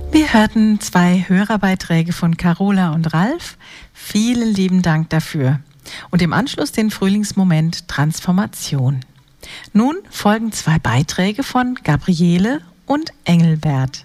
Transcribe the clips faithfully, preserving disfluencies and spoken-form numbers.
Wir hörten zwei Hörerbeiträge von Carola und Ralf. Vielen lieben Dank dafür. Und im Anschluss den Frühlingsmoment Transformation. Nun folgen zwei Beiträge von Gabriele und Engelbert.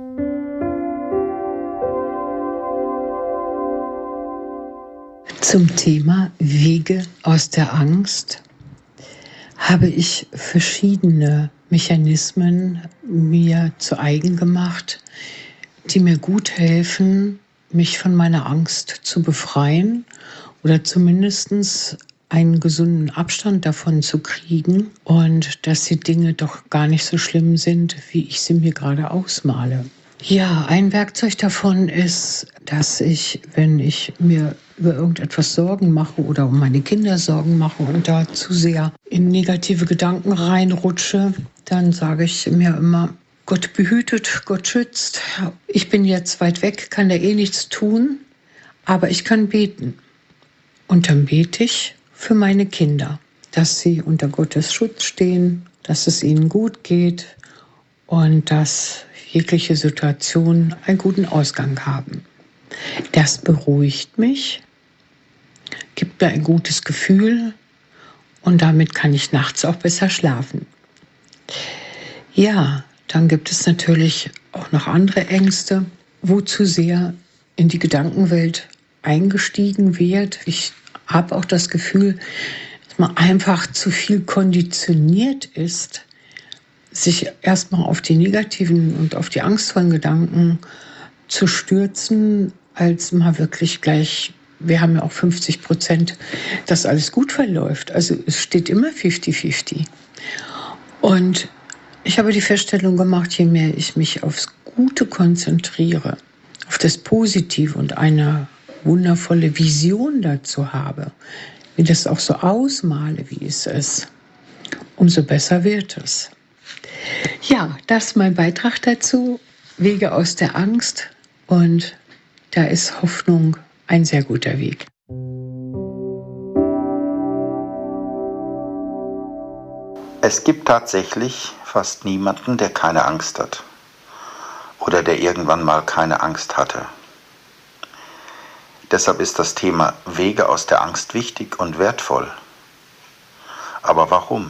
Zum Thema Wege aus der Angst habe ich verschiedene Mechanismen mir zu eigen gemacht, die mir gut helfen, mich von meiner Angst zu befreien oder zumindest einen gesunden Abstand davon zu kriegen und dass die Dinge doch gar nicht so schlimm sind, wie ich sie mir gerade ausmale. Ja, ein Werkzeug davon ist, dass ich, wenn ich mir über irgendetwas Sorgen mache oder um meine Kinder Sorgen mache und da zu sehr in negative Gedanken reinrutsche, dann sage ich mir immer, Gott behütet, Gott schützt. Ich bin jetzt weit weg, kann da eh nichts tun, aber ich kann beten. Und dann bete ich für meine Kinder, dass sie unter Gottes Schutz stehen, dass es ihnen gut geht und dass jegliche Situation einen guten Ausgang haben. Das beruhigt mich, gibt mir ein gutes Gefühl und damit kann ich nachts auch besser schlafen. Ja, dann gibt es natürlich auch noch andere Ängste, wo zu sehr in die Gedankenwelt eingestiegen wird. Ich habe auch das Gefühl, dass man einfach zu viel konditioniert ist, sich erstmal auf die negativen und auf die angstvollen Gedanken zu stürzen, als mal wirklich gleich, wir haben ja auch fünfzig Prozent, dass alles gut verläuft. Also es steht immer fünfzig fünfzig. Und ich habe die Feststellung gemacht, je mehr ich mich aufs Gute konzentriere, auf das Positive und eine wundervolle Vision dazu habe, wie das auch so ausmale, wie es ist, umso besser wird es. Ja, das ist mein Beitrag dazu, Wege aus der Angst, und da ist Hoffnung ein sehr guter Weg. Es gibt tatsächlich fast niemanden, der keine Angst hat oder der irgendwann mal keine Angst hatte. Deshalb ist das Thema Wege aus der Angst wichtig und wertvoll. Aber warum?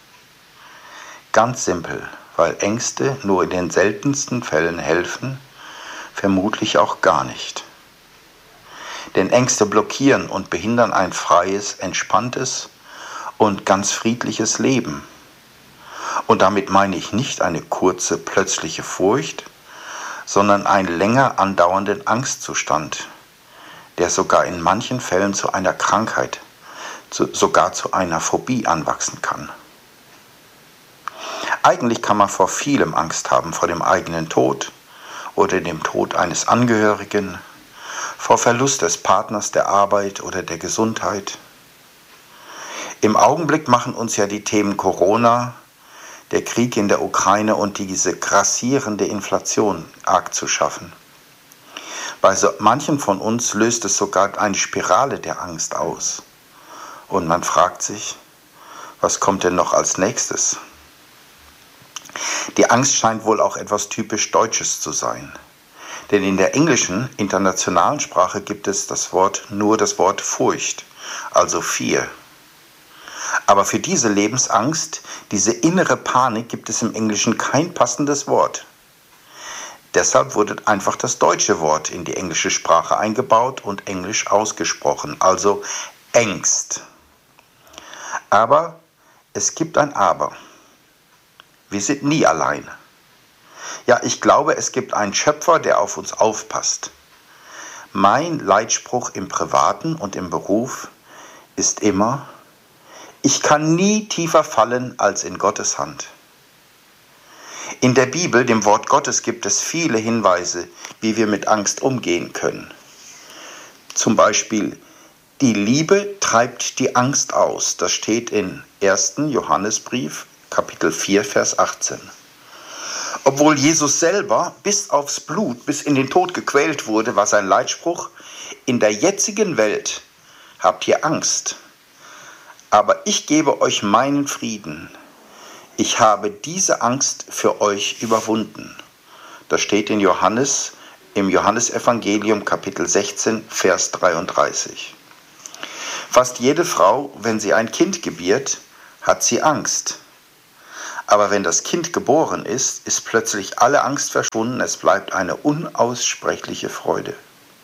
Ganz simpel, weil Ängste nur in den seltensten Fällen helfen, vermutlich auch gar nicht. Denn Ängste blockieren und behindern ein freies, entspanntes und ganz friedliches Leben. Und damit meine ich nicht eine kurze, plötzliche Furcht, sondern einen länger andauernden Angstzustand, der sogar in manchen Fällen zu einer Krankheit, zu, sogar zu einer Phobie anwachsen kann. Eigentlich kann man vor vielem Angst haben, vor dem eigenen Tod oder dem Tod eines Angehörigen, vor Verlust des Partners, der Arbeit oder der Gesundheit. Im Augenblick machen uns ja die Themen Corona, der Krieg in der Ukraine und diese grassierende Inflation arg zu schaffen. Bei so manchen von uns löst es sogar eine Spirale der Angst aus. Und man fragt sich, was kommt denn noch als nächstes? Die Angst scheint wohl auch etwas typisch Deutsches zu sein. Denn in der englischen, internationalen Sprache gibt es das Wort, nur das Wort Furcht, also Fear. Aber für diese Lebensangst, diese innere Panik, gibt es im Englischen kein passendes Wort. Deshalb wurde einfach das deutsche Wort in die englische Sprache eingebaut und Englisch ausgesprochen, also Ängst. Aber es gibt ein Aber. Wir sind nie allein. Ja, ich glaube, es gibt einen Schöpfer, der auf uns aufpasst. Mein Leitspruch im Privaten und im Beruf ist immer: Ich kann nie tiefer fallen als in Gottes Hand. In der Bibel, dem Wort Gottes, gibt es viele Hinweise, wie wir mit Angst umgehen können. Zum Beispiel, die Liebe treibt die Angst aus. Das steht in ersten Johannesbrief, Kapitel vier, Vers achtzehn. Obwohl Jesus selber bis aufs Blut, bis in den Tod gequält wurde, war sein Leitspruch: In der jetzigen Welt habt ihr Angst, aber ich gebe euch meinen Frieden. Ich habe diese Angst für euch überwunden. Das steht in Johannes, im Johannesevangelium Kapitel sechzehn, Vers dreiunddreißig. Fast jede Frau, wenn sie ein Kind gebiert, hat sie Angst. Aber wenn das Kind geboren ist, ist plötzlich alle Angst verschwunden, es bleibt eine unaussprechliche Freude.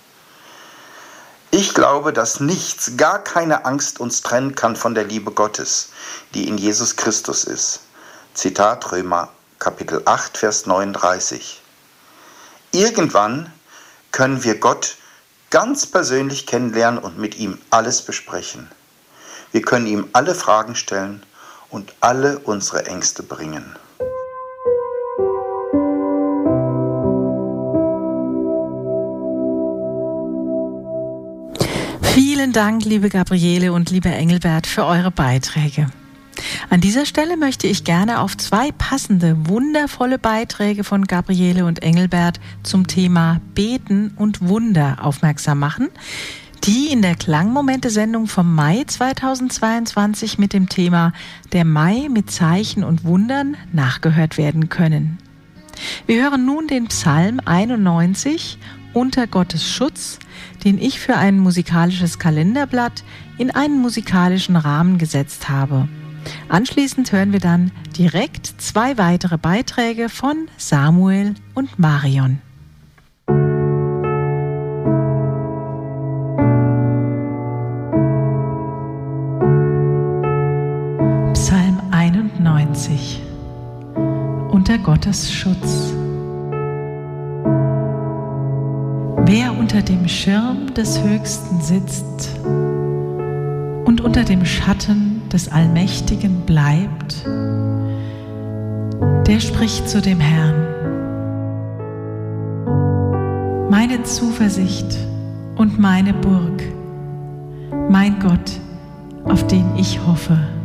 Ich glaube, dass nichts, gar keine Angst uns trennen kann von der Liebe Gottes, die in Jesus Christus ist. Zitat Römer Kapitel acht, Vers neununddreißig. Irgendwann können wir Gott ganz persönlich kennenlernen und mit ihm alles besprechen. Wir können ihm alle Fragen stellen und alle unsere Ängste bringen. Vielen Dank, liebe Gabriele und lieber Engelbert, für eure Beiträge. An dieser Stelle möchte ich gerne auf zwei passende, wundervolle Beiträge von Gabriele und Engelbert zum Thema Beten und Wunder aufmerksam machen, die in der Klangmomente-Sendung vom Mai zweitausendzweiundzwanzig mit dem Thema Der Mai mit Zeichen und Wundern nachgehört werden können. Wir hören nun den Psalm einundneunzig, Unter Gottes Schutz, den ich für ein musikalisches Kalenderblatt in einen musikalischen Rahmen gesetzt habe. Anschließend hören wir dann direkt zwei weitere Beiträge von Samuel und Marion. Psalm einundneunzig. Unter Gottes Schutz. Wer unter dem Schirm des Höchsten sitzt und unter dem Schatten des Allmächtigen bleibt, der spricht zu dem Herrn: Meine Zuversicht und meine Burg, mein Gott, auf den ich hoffe.